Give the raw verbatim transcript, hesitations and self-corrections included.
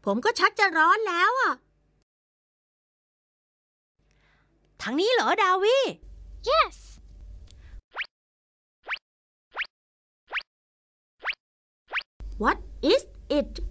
ผมก็ชักจะร้อนแล้วอ่ะทางนี้เหรอดาวี Yes What is it